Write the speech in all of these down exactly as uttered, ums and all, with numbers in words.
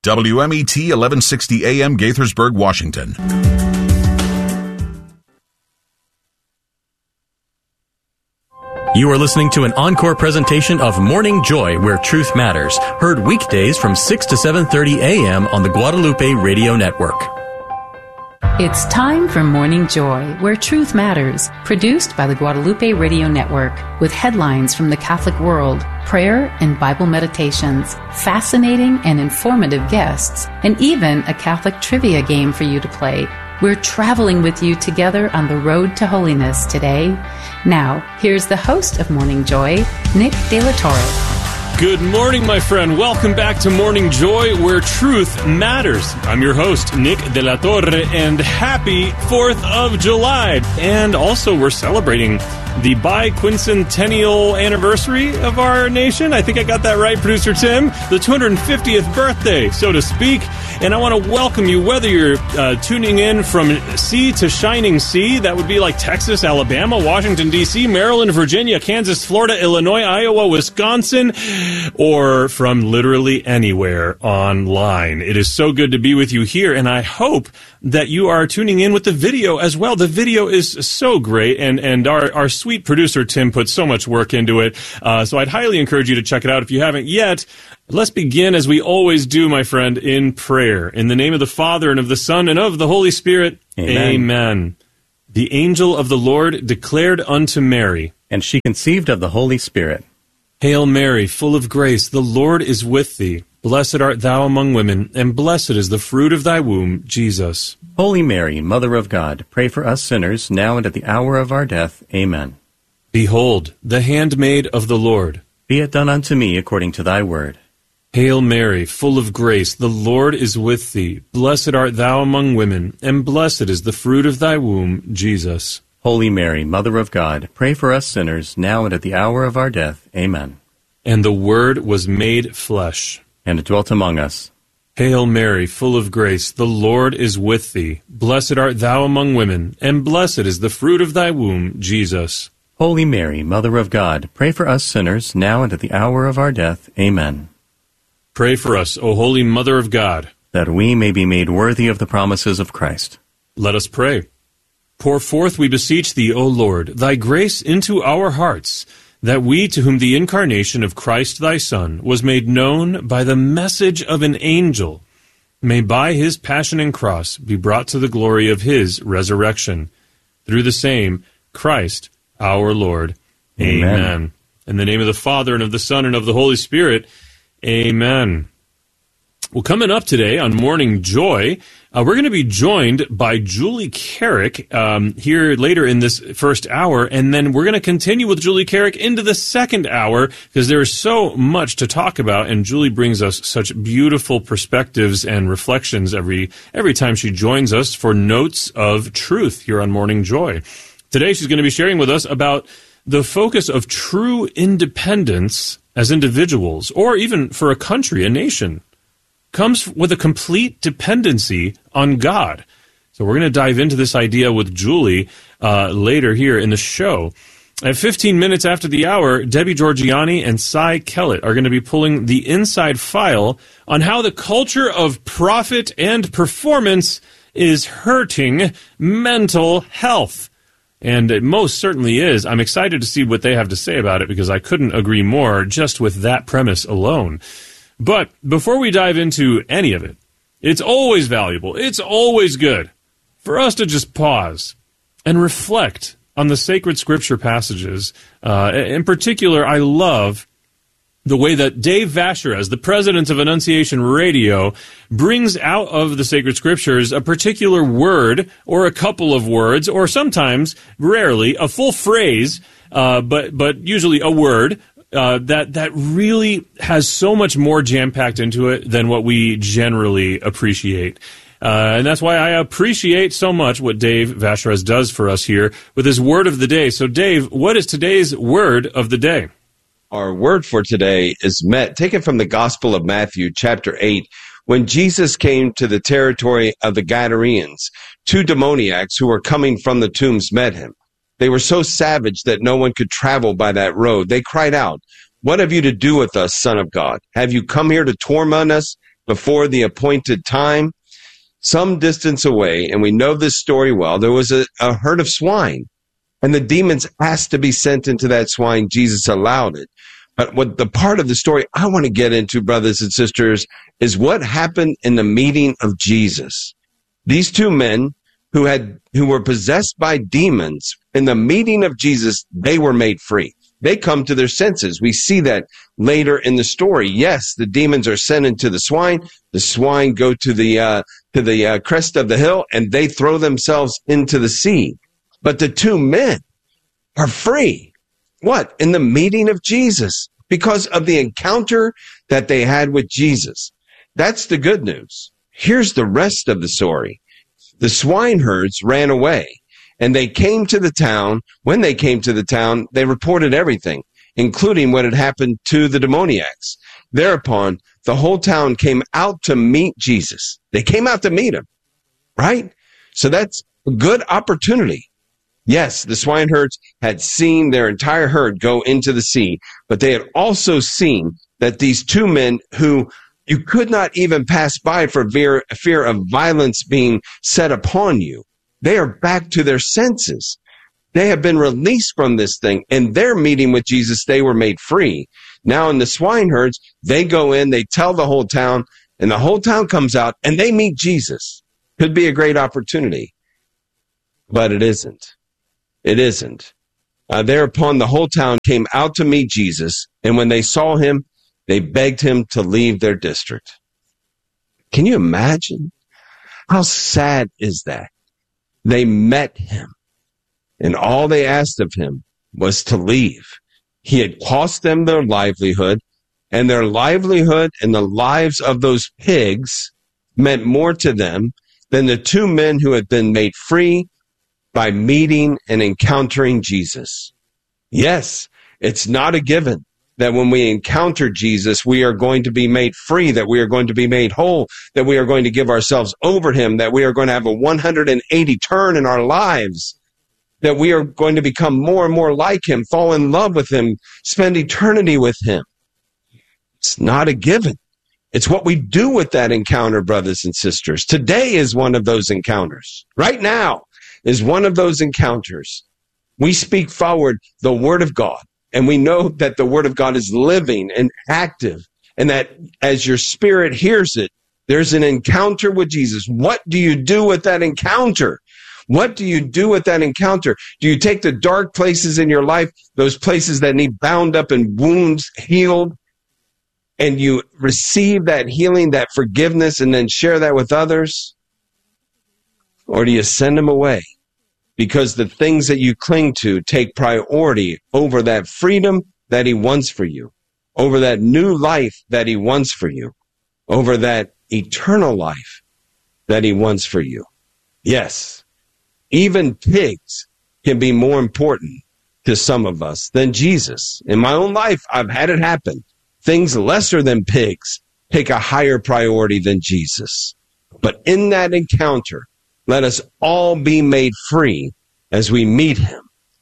W M E T eleven sixty A M Gaithersburg, Washington. You are listening to an encore presentation of Morning Joy, where truth matters, heard weekdays from six to seven thirty A M on the Guadalupe Radio Network. It's time for Morning Joy, where truth matters, produced by the Guadalupe Radio Network, with headlines from the Catholic world, prayer and Bible meditations, fascinating and informative guests, and even a Catholic trivia game for you to play. We're traveling with you together on the road to holiness today. Now, here's the host of Morning Joy, Nick De La Torre. Good morning, my friend. Welcome back to Morning Joy, where truth matters. I'm your host, Nick De La Torre, and happy fourth of July. And also, we're celebrating the biquincentennial anniversary of our nation. I think I got that right, Producer Tim. The two hundred fiftieth birthday, so to speak. And I want to welcome you, whether you're uh, tuning in from sea to shining sea, that would be like Texas, Alabama, Washington, D C, Maryland, Virginia, Kansas, Florida, Illinois, Iowa, Wisconsin, or from literally anywhere online. It is so good to be with you here, and I hope that you are tuning in with the video as well. The video is so great, and, and our, our sweet producer, Tim, put so much work into it. Uh, so I'd highly encourage you to check it out if you haven't yet. Let's begin, as we always do, my friend, in prayer. In the name of the Father, and of the Son, and of the Holy Spirit. Amen. Amen. The angel of the Lord declared unto Mary, and she conceived of the Holy Spirit. Hail Mary, full of grace, the Lord is with thee. Blessed art thou among women, and blessed is the fruit of thy womb, Jesus. Holy Mary, Mother of God, pray for us sinners, now and at the hour of our death. Amen. Behold, the handmaid of the Lord. Be it done unto me according to thy word. Hail Mary, full of grace, the Lord is with thee. Blessed art thou among women, and blessed is the fruit of thy womb, Jesus. Holy Mary, Mother of God, pray for us sinners, now and at the hour of our death. Amen. And the Word was made flesh, and dwelt among us. Hail Mary, full of grace, the Lord is with thee. Blessed art thou among women, and blessed is the fruit of thy womb, Jesus. Holy Mary, Mother of God, pray for us sinners, now and at the hour of our death. Amen. Pray for us, O Holy Mother of God, that we may be made worthy of the promises of Christ. Let us pray. Pour forth, we beseech thee, O Lord, thy grace into our hearts, that we, to whom the incarnation of Christ thy Son was made known by the message of an angel, may by his passion and cross be brought to the glory of his resurrection. Through the same Christ our Lord. Amen. Amen. In the name of the Father, and of the Son, and of the Holy Spirit. Amen. Well, coming up today on Morning Joy, uh, we're going to be joined by Julie Carrick um, here later in this first hour, and then we're going to continue with Julie Carrick into the second hour, because there is so much to talk about, and Julie brings us such beautiful perspectives and reflections every every time she joins us for Notes of Truth here on Morning Joy. Today she's going to be sharing with us about the focus of true independence as individuals, or even for a country, a nation, comes with a complete dependency on God. So we're going to dive into this idea with Julie uh, later here in the show. At fifteen minutes after the hour, Debbie Georgiani and Cy Kellett are going to be pulling the inside file on how the culture of profit and performance is hurting mental health. And it most certainly is. I'm excited to see what they have to say about it, because I couldn't agree more just with that premise alone. But before we dive into any of it, it's always valuable, it's always good for us to just pause and reflect on the sacred scripture passages. Uh, in particular, I love the way that Dave Vacherez, the president of Annunciation Radio, brings out of the sacred scriptures a particular word or a couple of words, or sometimes, rarely, a full phrase, uh, but but usually a word, uh, that, that really has so much more jam-packed into it than what we generally appreciate. Uh, and that's why I appreciate so much what Dave Vacherez does for us here with his word of the day. So, Dave, what is today's word of the day? Our word for today is met, taken from the Gospel of Matthew, chapter eight. When Jesus came to the territory of the Gadarenes, two demoniacs who were coming from the tombs met him. They were so savage that no one could travel by that road. They cried out, "What have you to do with us, Son of God? Have you come here to torment us?" before the appointed time, some distance away, and we know this story well, there was a, a herd of swine, and the demons asked to be sent into that swine. Jesus allowed it. But what the part of the story I want to get into, brothers and sisters, is what happened in the meeting of Jesus. These two men who had who were possessed by demons, in the meeting of Jesus, they were made free. They come to their senses. We see that later in the story. Yes, the demons are sent into the swine. The swine go to the uh, to the uh, crest of the hill, and they throw themselves into the sea. But the two men are free. What? In the meeting of Jesus, because of the encounter that they had with Jesus. That's the good news. Here's the rest of the story. The swineherds ran away, and they came to the town. When they came to the town, they reported everything, including what had happened to the demoniacs. Thereupon, the whole town came out to meet Jesus. They came out to meet him, right? So that's a good opportunity. Yes, the swineherds had seen their entire herd go into the sea, but they had also seen that these two men who you could not even pass by for fear, fear of violence being set upon you, they are back to their senses. They have been released from this thing. In their meeting with Jesus, they were made free. Now in the swineherds, they go in, they tell the whole town, and the whole town comes out, and they meet Jesus. Could be a great opportunity, but it isn't. It isn't. Uh, thereupon, the whole town came out to meet Jesus, and when they saw him, they begged him to leave their district. Can you imagine? How sad is that? They met him, and all they asked of him was to leave. He had cost them their livelihood, and their livelihood and the lives of those pigs meant more to them than the two men who had been made free by meeting and encountering Jesus. Yes, it's not a given that when we encounter Jesus, we are going to be made free, that we are going to be made whole, that we are going to give ourselves over to him, that we are going to have a one hundred eighty turn in our lives, that we are going to become more and more like him, fall in love with him, spend eternity with him. It's not a given. It's what we do with that encounter, brothers and sisters. Today is one of those encounters. Right now is one of those encounters. We speak forward the word of God, and we know that the word of God is living and active, and that as your spirit hears it, there's an encounter with Jesus. What do you do with that encounter? What do you do with that encounter? Do you take the dark places in your life, those places that need bound up and wounds healed, and you receive that healing, that forgiveness, and then share that with others? Or do you send them away? Because the things that you cling to take priority over that freedom that he wants for you, over that new life that he wants for you, over that eternal life that he wants for you. Yes, even pigs can be more important to some of us than Jesus. In my own life, I've had it happen. Things lesser than pigs take a higher priority than Jesus. But in that encounter, let us all be made free as we meet him.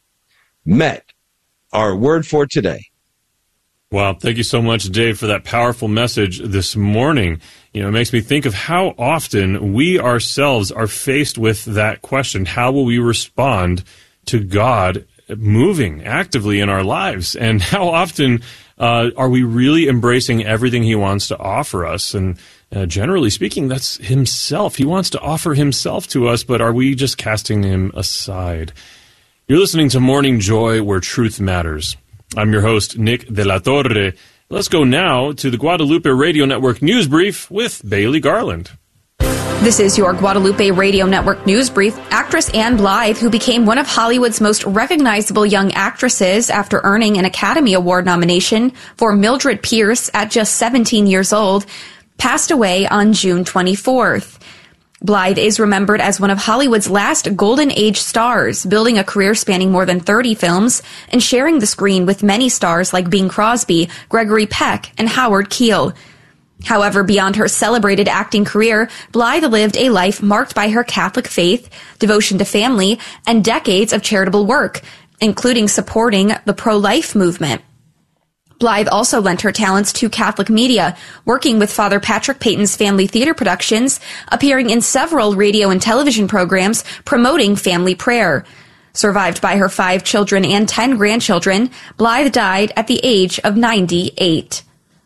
Met, our word for today. Wow, thank you so much, Dave, for that powerful message this morning. You know, it makes me think of how often we ourselves are faced with that question. How will we respond to God moving actively in our lives? And how often uh, are we really embracing everything he wants to offer us? And uh, generally speaking, that's himself. He wants to offer himself to us, but are we just casting him aside? You're listening to Morning Joy, where truth matters. I'm your host, Nick De La Torre. Let's go now to the Guadalupe Radio Network News Brief with Bailey Garland. This is your Guadalupe Radio Network News Brief. Actress Ann Blythe, who became one of Hollywood's most recognizable young actresses after earning an Academy Award nomination for Mildred Pierce at just seventeen years old, passed away on June twenty-fourth. Blythe is remembered as one of Hollywood's last golden age stars, building a career spanning more than thirty films and sharing the screen with many stars like Bing Crosby, Gregory Peck, and Howard Keel. However, beyond her celebrated acting career, Blythe lived a life marked by her Catholic faith, devotion to family, and decades of charitable work, including supporting the pro-life movement. Blythe also lent her talents to Catholic media, working with Father Patrick Peyton's Family Theater Productions, appearing in several radio and television programs promoting family prayer. Survived by her five children and ten grandchildren, Blythe died at the age of ninety-eight.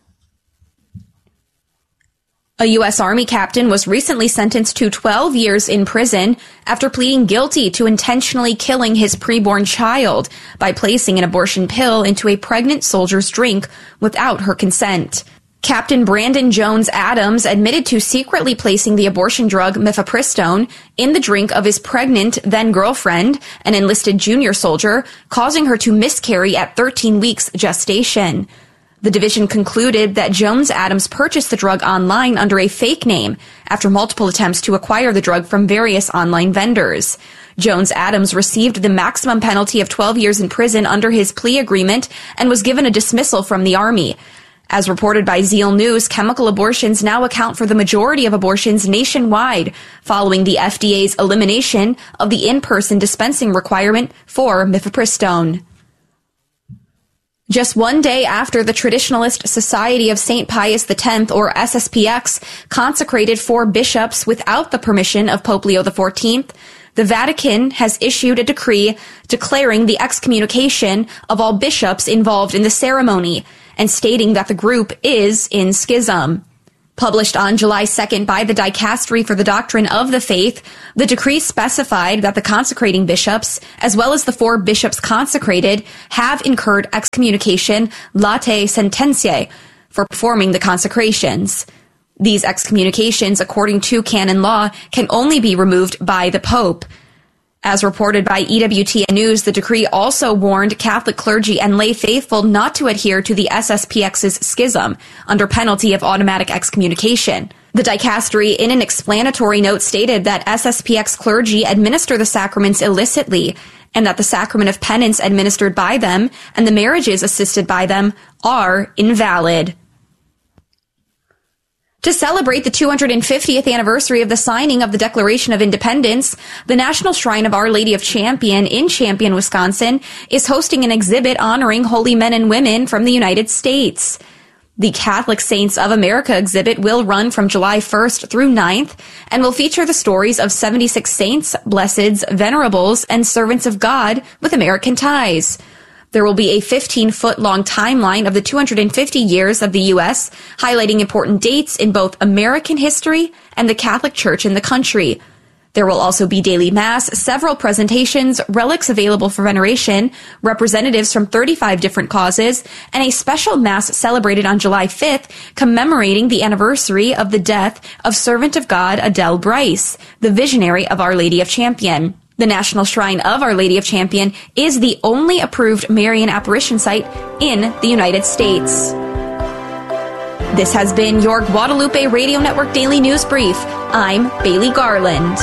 A U S Army captain was recently sentenced to twelve years in prison after pleading guilty to intentionally killing his preborn child by placing an abortion pill into a pregnant soldier's drink without her consent. Captain Brandon Jones Adams admitted to secretly placing the abortion drug mifepristone in the drink of his pregnant then-girlfriend, an enlisted junior soldier, causing her to miscarry at thirteen weeks gestation. The division concluded that Jones Adams purchased the drug online under a fake name after multiple attempts to acquire the drug from various online vendors. Jones Adams received the maximum penalty of twelve years in prison under his plea agreement and was given a dismissal from the Army. As reported by Zeal News, chemical abortions now account for the majority of abortions nationwide, following the F D A's elimination of the in-person dispensing requirement for mifepristone. Just one day after the Traditionalist Society of Saint Pius X, or S S P X, consecrated four bishops without the permission of Pope Leo the fourteenth, the Vatican has issued a decree declaring the excommunication of all bishops involved in the ceremony and stating that the group is in schism. Published on July second by the Dicastery for the Doctrine of the Faith, the decree specified that the consecrating bishops, as well as the four bishops consecrated, have incurred excommunication latae sententiae for performing the consecrations. These excommunications, according to canon law, can only be removed by the Pope. As reported by E W T N News, the decree also warned Catholic clergy and lay faithful not to adhere to the S S P X's schism under penalty of automatic excommunication. The dicastery, in an explanatory note, stated that S S P X clergy administer the sacraments illicitly and that the sacrament of penance administered by them and the marriages assisted by them are invalid. To celebrate the two hundred fiftieth anniversary of the signing of the Declaration of Independence, the National Shrine of Our Lady of Champion in Champion, Wisconsin, is hosting an exhibit honoring holy men and women from the United States. The Catholic Saints of America exhibit will run from July first through ninth and will feature the stories of seventy-six saints, blesseds, venerables, and servants of God with American ties. There will be a fifteen-foot-long timeline of the two hundred fifty years of the U S, highlighting important dates in both American history and the Catholic Church in the country. There will also be daily mass, several presentations, relics available for veneration, representatives from thirty-five different causes, and a special mass celebrated on July fifth commemorating the anniversary of the death of Servant of God Adele Bryce, the visionary of Our Lady of Champion. The National Shrine of Our Lady of Champion is the only approved Marian apparition site in the United States. This has been your Guadalupe Radio Network Daily News Brief. I'm Bailey Garland.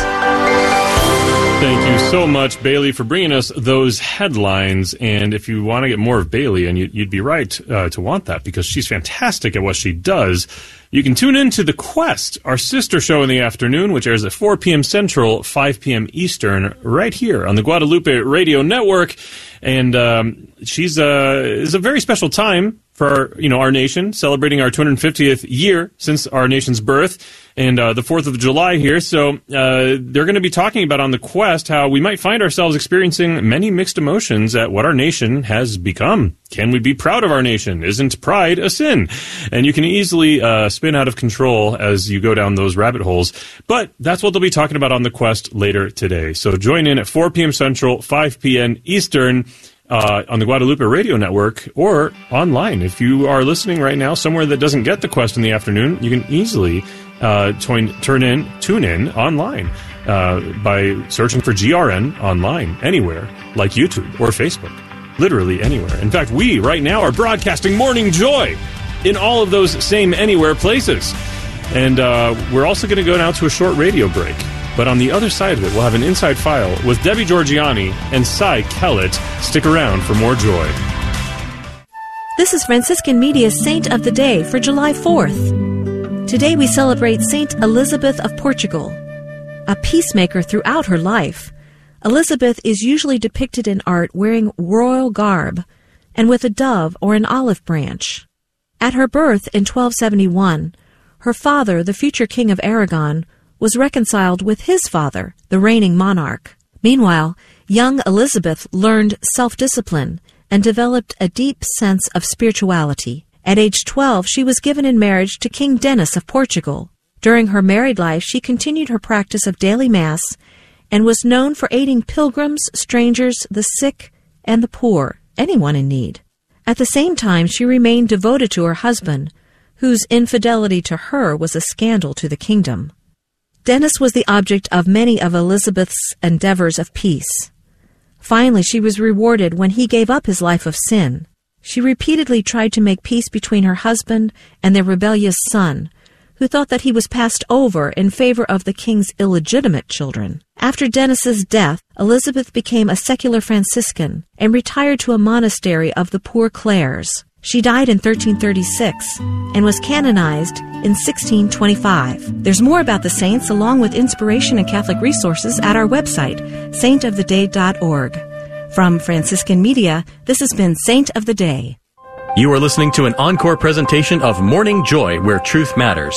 Thank you so much, Bailey, for bringing us those headlines. And if you want to get more of Bailey, and you, you'd be right uh, to want that because she's fantastic at what she does, you can tune in to The Quest, our sister show in the afternoon, which airs at four p.m. Central, five p.m. Eastern, right here on the Guadalupe Radio Network. And um, she's uh, is a very special time for our, you know, our nation, celebrating our two hundred fiftieth year since our nation's birth, and uh, the fourth of July here. So uh, they're going to be talking about on The Quest how we might find ourselves experiencing many mixed emotions at what our nation has become. Can we be proud of our nation? Isn't pride a sin? And you can easily uh, spin out of control as you go down those rabbit holes. But that's what they'll be talking about on The Quest later today. So join in at four p.m. Central, five p.m. Eastern, Uh, on the Guadalupe Radio Network, or online. If you are listening right now somewhere that doesn't get The Quest in the afternoon, you can easily uh, turn, turn in, tune in online uh, by searching for G R N online, anywhere, like YouTube or Facebook. Literally anywhere. In fact, we right now are broadcasting Morning Joy in all of those same anywhere places. And uh, we're also going to go now to a short radio break. But on the other side of it, we'll have an inside file with Debbie Georgiani and Cy Kellett. Stick around for more joy. This is Franciscan Media's Saint of the Day for July fourth. Today we celebrate Saint Elizabeth of Portugal. A peacemaker throughout her life, Elizabeth is usually depicted in art wearing royal garb. and with a dove or an olive branch. At her birth in twelve seventy-one, her father, the future king of Aragon, was reconciled with his father, the reigning monarch. Meanwhile, young Elizabeth learned self-discipline and developed a deep sense of spirituality. At age twelve, she was given in marriage to King Denis of Portugal. During her married life, she continued her practice of daily Mass and was known for aiding pilgrims, strangers, the sick, and the poor, anyone in need. At the same time, she remained devoted to her husband, whose infidelity to her was a scandal to the kingdom. Denis was the object of many of Elizabeth's endeavors of peace. Finally, she was rewarded when he gave up his life of sin. She repeatedly tried to make peace between her husband and their rebellious son, who thought that he was passed over in favor of the king's illegitimate children. After Denis's death, Elizabeth became a secular Franciscan and retired to a monastery of the Poor Clares. She died in thirteen thirty-six and was canonized in sixteen twenty-five. There's more about the saints along with inspiration and Catholic resources at our website, saint of the day dot org. From Franciscan Media, this has been Saint of the Day. You are listening to an encore presentation of Morning Joy, where truth matters.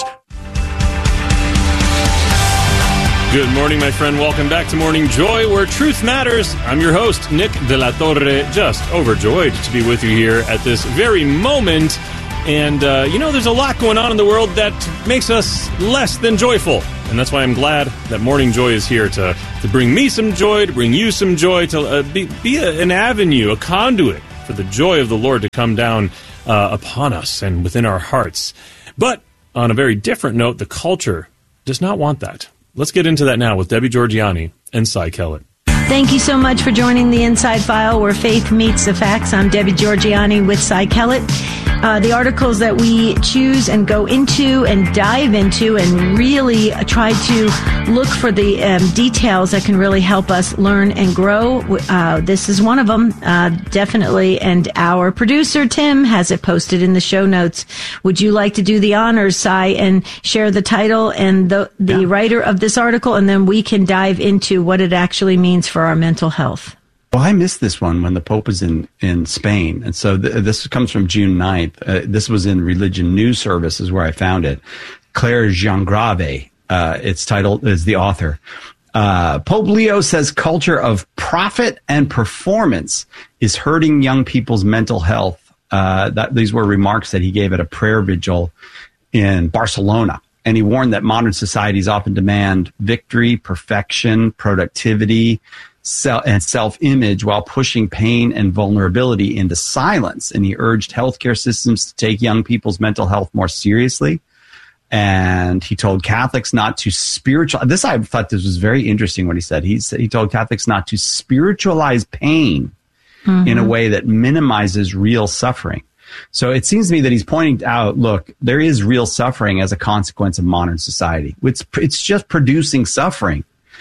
Good morning, my friend. Welcome back to Morning Joy, where truth matters. I'm your host, Nick de la Torre, just overjoyed to be with you here at this very moment. And, uh, you know, there's a lot going on in the world that makes us less than joyful. And that's why I'm glad that Morning Joy is here to, to bring me some joy, to bring you some joy, to uh, be, be a, an avenue, a conduit for the joy of the Lord to come down uh, upon us and within our hearts. But on a very different note, the culture does not want that. Let's get into that now with Debbie Georgianni and Cy Kellett. Thank you so much for joining the Inside File, where faith meets the facts. I'm Debbie Georgianni with Cy Kellett. Uh, the articles that we choose and go into and dive into and really try to look for the um, details that can really help us learn and grow. Uh, this is one of them, uh, definitely. And our producer, Tim, has it posted in the show notes. Would you like to do the honors, Cy, and share the title and the, the yeah. writer of this article, and then we can dive into what it actually means for our mental health? Well, I missed this one when the Pope was in, in Spain. And so th- this comes from June ninth. Uh, this was in Religion News Service is where I found it. Claire Jeangrave, uh, its title is the author. Uh, Pope Leo says culture of profit and performance is hurting young people's mental health. Uh, that, these were remarks that he gave at a prayer vigil in Barcelona. And he warned that modern societies often demand victory, perfection, productivity, self and self-image while pushing pain and vulnerability into silence. And he urged healthcare systems to take young people's mental health more seriously. And he told Catholics not to spiritual. This I thought this was very interesting what he said. He said he told Catholics not to spiritualize pain mm-hmm. in a way that minimizes real suffering. So it seems to me that he's pointing out, look, there is real suffering as a consequence of modern society. It's it's just producing suffering.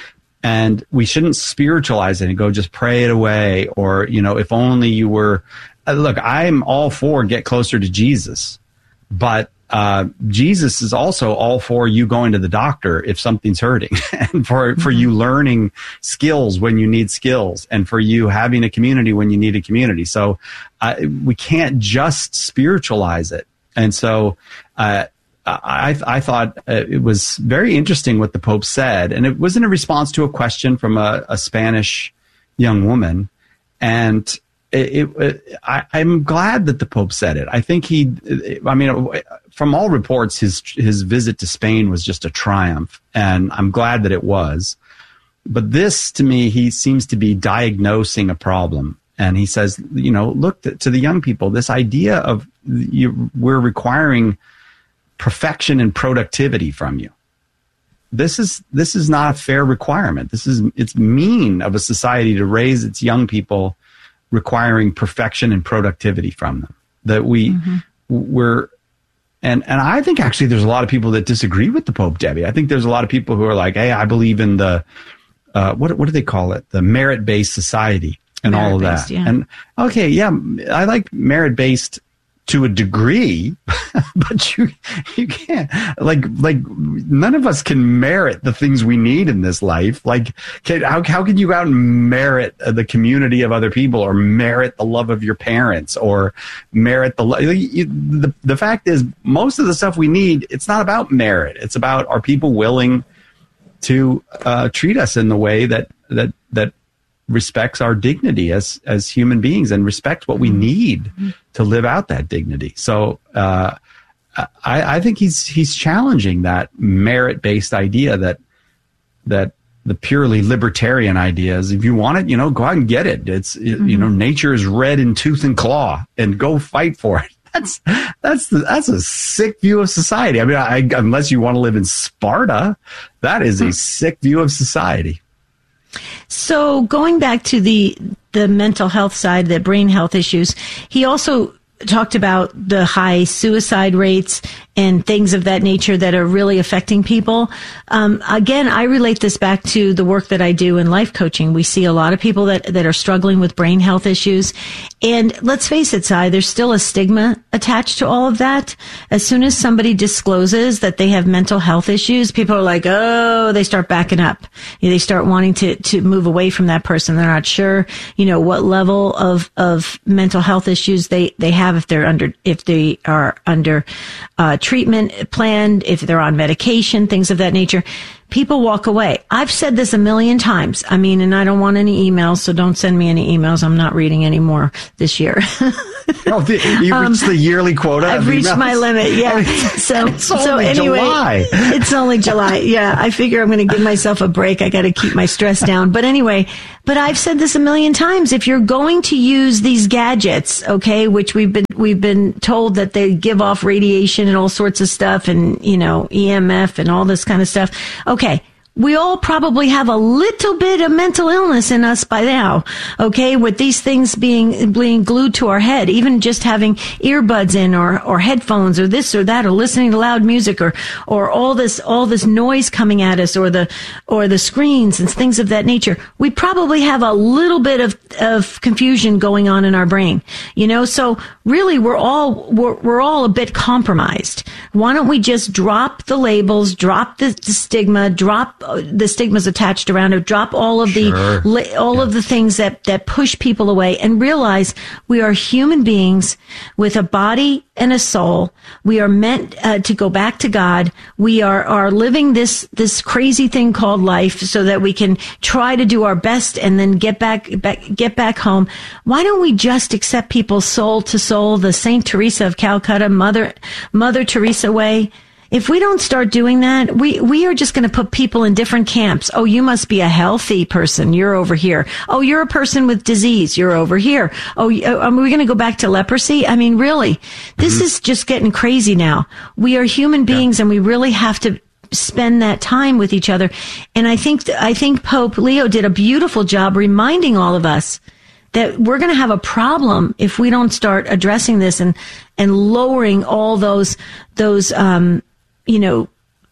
And we shouldn't spiritualize it and go just pray it away. Or, you know, if only you were, uh, look, I'm all for get closer to Jesus. But uh, Jesus is also all for you going to the doctor if something's hurting and for, mm-hmm. for you learning skills when you need skills and for you having a community when you need a community. So uh, we can't just spiritualize it. And so uh I, I thought it was very interesting what the Pope said, and it was in a response to a question from a, a Spanish young woman. And it, it, I, I'm glad that the Pope said it. I think he, I mean, from all reports, his his visit to Spain was just a triumph, and I'm glad that it was. But this, to me, he seems to be diagnosing a problem. And he says, you know, look to, to the young people, this idea of you, we're requiring perfection and productivity from you. This is this is not a fair requirement. This is it's mean of a society to raise its young people requiring perfection and productivity from them. That we mm-hmm. we're and and I think actually there's a lot of people that disagree with the Pope, Debbie. I think there's a lot of people who are like, hey, I believe in the uh, what what do they call it? The merit-based society and all of that. Yeah. And okay, yeah, I like merit-based to a degree, but you you can't like like none of us can merit the things we need in this life. Like, can, how how can you go out and merit the community of other people, or merit the love of your parents, or merit the the the fact is, most of the stuff we need, it's not about merit. It's about, are people willing to uh, treat us in the way that that that respects our dignity as as human beings, and respects what we need to live out that dignity. So uh, I, I think he's he's challenging that merit-based idea that that the purely libertarian idea is, if you want it, you know, go out and get it. It's mm-hmm. you know, nature is red in tooth and claw, and go fight for it. That's that's the, that's a sick view of society. I mean, I, unless you want to live in Sparta, that is a sick view of society. So going back to the the mental health side, the brain health issues, he also talked about the high suicide rates and things of that nature that are really affecting people. Um, again, I relate this back to the work that I do in life coaching. We see a lot of people that, that are struggling with brain health issues. And let's face it, Si, there's still a stigma attached to all of that. As soon as somebody discloses that they have mental health issues, people are like, oh, they start backing up. You know, they start wanting to, to move away from that person. They're not sure, you know, what level of, of mental health issues they, they have, if they're under, if they are under, uh, treatment planned, if they're on medication, things of that nature. People walk away. I've said this a million times. I mean, and I don't want any emails, so don't send me any emails. I'm not reading any more this year. Oh, the, you reached um, the yearly quota. I've reached emails. My limit. Yeah. So, it's so only anyway, July. It's only July. Yeah. I figure I'm going to give myself a break. I got to keep my stress down. But anyway, but I've said this a million times. If you're going to use these gadgets, okay, which we've been, we've been told that they give off radiation and all sorts of stuff, and, you know, E M F and all this kind of stuff. Okay. We all probably have a little bit of mental illness in us by now, okay, with these things being being glued to our head, even just having earbuds in, or, or headphones, or this or that, or listening to loud music, or, or all this, all this noise coming at us, or the, or the screens and things of that nature. We probably have a little bit of, of confusion going on in our brain, you know, so really we're all, we're, we're all a bit compromised. Why don't we just drop the labels, drop the, the stigma, drop the stigmas attached around it, drop all of the sure. all yeah. of the things that that push people away, and realize we are human beings with a body and a soul. We are meant uh, to go back to God. We are are living this this crazy thing called life, so that we can try to do our best and then get back, back get back home. Why don't we just accept people soul to soul, the Saint Teresa of Calcutta, Mother Mother Teresa way? If we don't start doing that, we, we are just going to put people in different camps. Oh, you must be a healthy person. You're over here. Oh, you're a person with disease. You're over here. Oh, are we going to go back to leprosy? I mean, really, this mm-hmm. is just getting crazy now. We are human beings, yeah. and we really have to spend that time with each other. And I think, I think Pope Leo did a beautiful job reminding all of us that we're going to have a problem if we don't start addressing this and, and lowering all those, those, um, you know,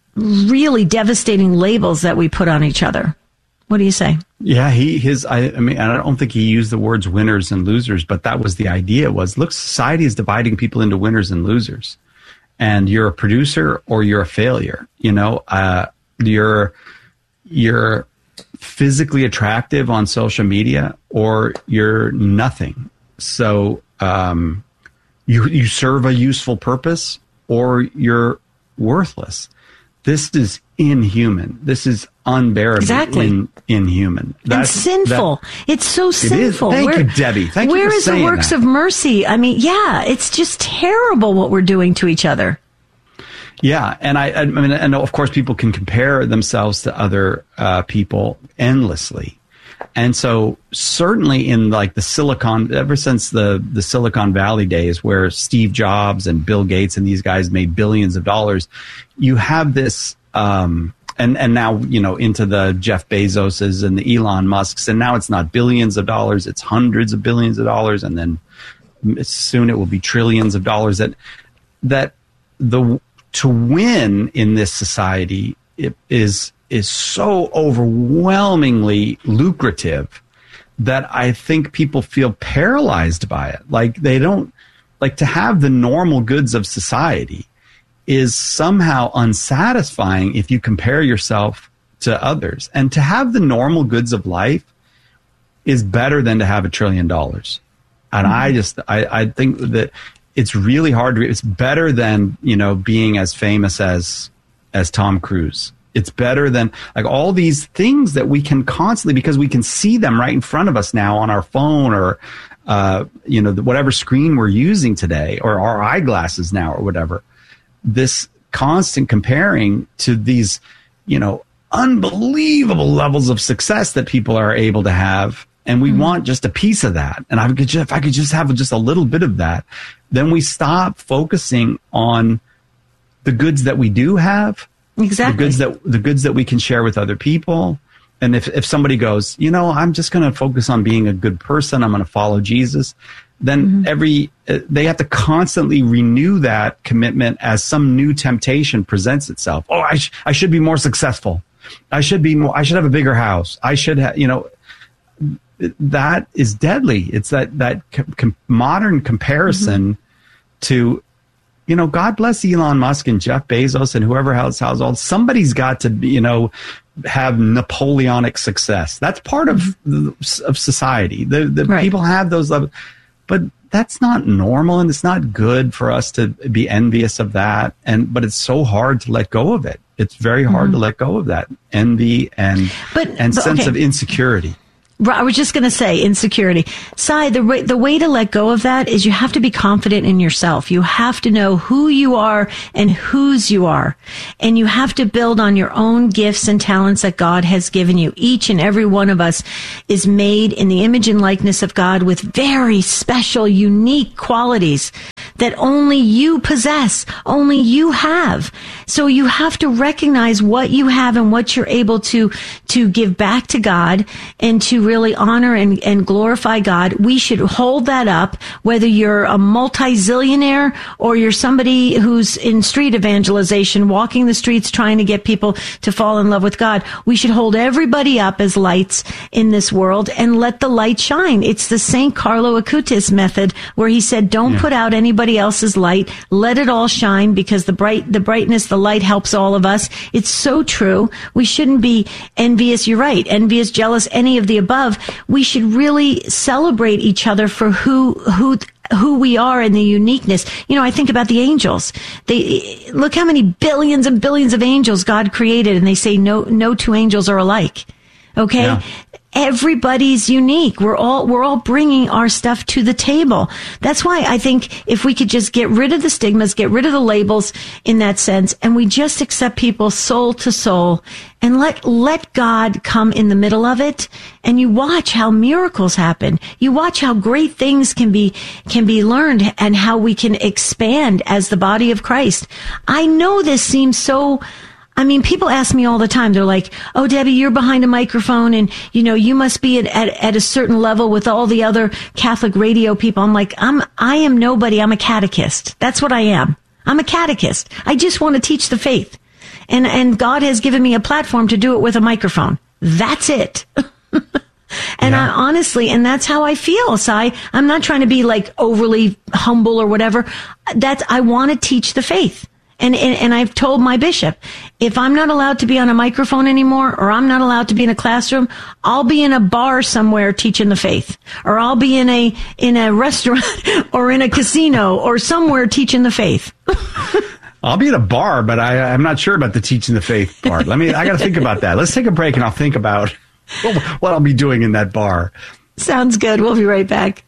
really devastating labels that we put on each other. What do you say? Yeah, he, his, I, I mean, I don't think he used the words winners and losers, but that was the idea was, look, society is dividing people into winners and losers, and you're a producer or you're a failure. You know, uh, you're, you're physically attractive on social media or you're nothing. So, um, you, you serve a useful purpose or you're worthless. This is inhuman. This is unbearable. Exactly. In, inhuman. That's and sinful. That, it's so sinful. It is. Thank where, you, Debbie. Thank where you for is saying the works that. of mercy? I mean, yeah, it's just terrible what we're doing to each other. Yeah, and I, I mean, and of course, people can compare themselves to other uh, people endlessly. And so certainly in like the Silicon, ever since the, the Silicon Valley days where Steve Jobs and Bill Gates and these guys made billions of dollars, you have this, um, and, and now, you know, into the Jeff Bezoses and the Elon Musks, and now it's not billions of dollars, it's hundreds of billions of dollars. And then soon it will be trillions of dollars. That, that the, to win in this society it is, is so overwhelmingly lucrative that I think people feel paralyzed by it. Like they don't like to have the normal goods of society is somehow unsatisfying if you compare yourself to others. And to have the normal goods of life is better than to have a trillion dollars. And mm-hmm. I just, I, I think that it's really hard to, it's better than, you know, being as famous as, as Tom Cruise. It's better than like all these things that we can constantly, because we can see them right in front of us now on our phone or, uh, you know, whatever screen we're using today, or our eyeglasses now or whatever. This constant comparing to these, you know, unbelievable levels of success that people are able to have. And we mm-hmm. want just a piece of that. And I could just, if I could just have just a little bit of that, then we stop focusing on the goods that we do have. Exactly. The goods that the goods that we can share with other people. And if, if somebody goes, you know, I'm just going to focus on being a good person, I'm going to follow Jesus, then mm-hmm. every uh, they have to constantly renew that commitment as some new temptation presents itself. Oh, I sh- I should be more successful. I should be more. I should have a bigger house. I should have, you know, that is deadly. It's that that com- com- modern comparison mm-hmm. to. You know, God bless Elon Musk and Jeff Bezos and whoever else has all. Somebody's got to, you know, have Napoleonic success. That's part of of society. The, the right. People have those levels, but that's not normal, and it's not good for us to be envious of that. And but it's so hard to let go of it. It's very hard mm-hmm. to let go of that envy and but, and but, sense okay. of insecurity. I was just going to say insecurity. Sai, the way, the way to let go of that is you have to be confident in yourself. You have to know who you are and whose you are. And you have to build on your own gifts and talents that God has given you. Each and every one of us is made in the image and likeness of God with very special, unique qualities that only you possess, only you have. So you have to recognize what you have and what you're able to, to give back to God and to really honor and, and glorify God. We should hold that up, whether you're a multi-zillionaire or you're somebody who's in street evangelization, walking the streets trying to get people to fall in love with God. We should hold everybody up as lights in this world and let the light shine. It's the Saint Carlo Acutis method where he said, don't yeah. put out anybody else's light. Let it all shine, because the bright, the brightness, the light helps all of us. It's so true. We shouldn't be envious. You're right. Envious, jealous, any of the above. We should really celebrate each other for who, who, who we are and the uniqueness. You know, I think about the angels. They, look how many billions and billions of angels God created, and they say no, no two angels are alike. Okay? Yeah. Everybody's unique. We're all, we're all bringing our stuff to the table. That's why I think if we could just get rid of the stigmas, get rid of the labels in that sense, and we just accept people soul to soul and let, let God come in the middle of it, and you watch how miracles happen. You watch how great things can be, can be learned and how we can expand as the body of Christ. I know this seems so, I mean, people ask me all the time. They're like, oh, Debbie, you're behind a microphone and, you know, you must be at, at, at a certain level with all the other Catholic radio people. I'm like, I'm, I am nobody. I'm a catechist. That's what I am. I'm a catechist. I just want to teach the faith. And, and God has given me a platform to do it with a microphone. That's it. And yeah. I honestly, and that's how I feel, Sai. I'm not trying to be like overly humble or whatever. That's, I want to teach the faith. And, and, and I've told my bishop, if I'm not allowed to be on a microphone anymore, or I'm not allowed to be in a classroom, I'll be in a bar somewhere teaching the faith, or I'll be in a, in a restaurant or in a casino or somewhere teaching the faith. I'll be at a bar, but I, I'm not sure about the teaching the faith part. Let me, I got to think about that. Let's take a break and I'll think about what I'll be doing in that bar. Sounds good. We'll be right back.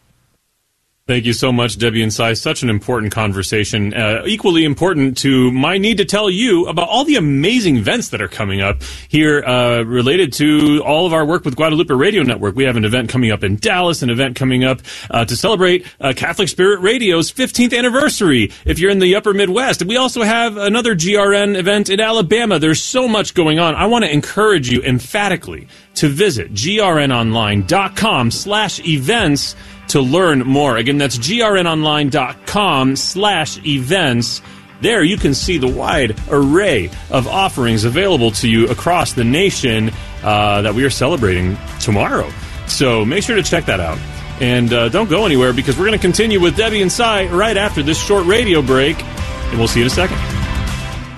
Thank you so much, Debbie and Sai. Such an important conversation. Uh, equally important to my need to tell you about all the amazing events that are coming up here uh, related to all of our work with Guadalupe Radio Network. We have an event coming up in Dallas, an event coming up uh, to celebrate uh, Catholic Spirit Radio's fifteenth anniversary if you're in the upper Midwest. We also have another G R N event in Alabama. There's so much going on. I want to encourage you emphatically to visit grnonline.com slash events to learn more. Again, that's grnonline.com slash events. There you can see the wide array of offerings available to you across the nation uh, that we are celebrating tomorrow. So make sure to check that out. And uh, don't go anywhere because we're going to continue with Debbie and Cy right after this short radio break. And we'll see you in a second.